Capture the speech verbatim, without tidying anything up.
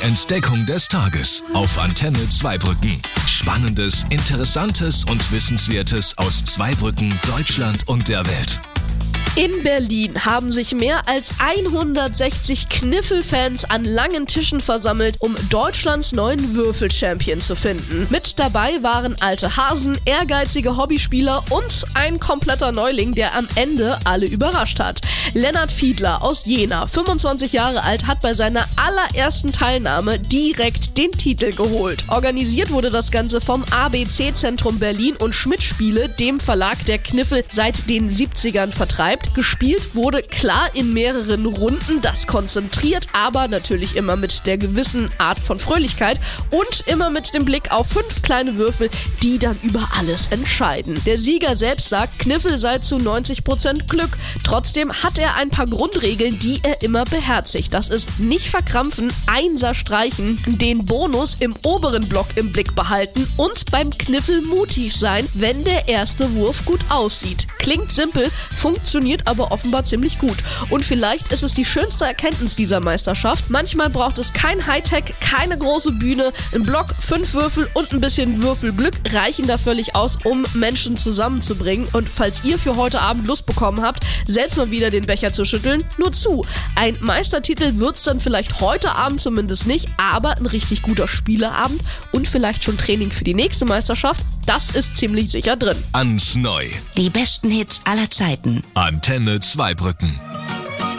Entdeckung des Tages auf Antenne Zweibrücken. Spannendes, Interessantes und Wissenswertes aus Zweibrücken, Deutschland und der Welt. In Berlin haben sich mehr als hundertsechzig Kniffel-Fans an langen Tischen versammelt, um Deutschlands neuen Würfel-Champion zu finden. Mit dabei waren alte Hasen, ehrgeizige Hobbyspieler und ein kompletter Neuling, der am Ende alle überrascht hat. Lennart Fiedler aus Jena, fünfundzwanzig Jahre alt, hat bei seiner allerersten Teilnahme direkt den Titel geholt. Organisiert wurde das Ganze vom A B C-Zentrum Berlin und Schmidt Spiele, dem Verlag, der Kniffel seit den siebzigern vertreibt. Gespielt wurde klar in mehreren Runden, das konzentriert, aber natürlich immer mit der gewissen Art von Fröhlichkeit und immer mit dem Blick auf fünf kleine Würfel, die dann über alles entscheiden. Der Sieger selbst sagt, Kniffel sei zu neunzig Prozent Glück. Trotzdem hat er ein paar Grundregeln, die er immer beherzigt. Das ist nicht verkrampfen, Einser streichen, den Bonus im oberen Block im Blick behalten und beim Kniffel mutig sein, wenn der erste Wurf gut aussieht. Klingt simpel, funktioniert aber offenbar ziemlich gut. Und vielleicht ist es die schönste Erkenntnis dieser Meisterschaft. Manchmal braucht es kein Hightech, keine große Bühne, ein Block, fünf Würfel und ein bisschen Würfelglück reichen da völlig aus, um Menschen zusammenzubringen. Und falls ihr für heute Abend Lust bekommen habt, selbst mal wieder den Becher zu schütteln, nur zu. Ein Meistertitel wird's dann vielleicht heute Abend zumindest nicht, aber ein richtig guter Spieleabend und vielleicht schon Training für die nächste Meisterschaft, das ist ziemlich sicher drin. Ans Neu. Die besten Hits aller Zeiten. Antenne Zweibrücken.